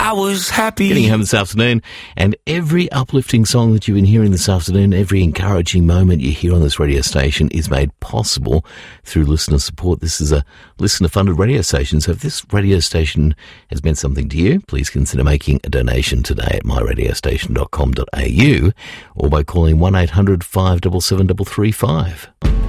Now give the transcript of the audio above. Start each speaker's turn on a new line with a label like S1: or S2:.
S1: I was happy.
S2: Getting home this afternoon, and every uplifting song that you've been hearing this afternoon, every encouraging moment you hear on this radio station is made possible through listener support. This is a listener-funded radio station, so if this radio station has meant something to you, please consider making a donation today at myradiostation.com.au or by calling 1-800-577-335.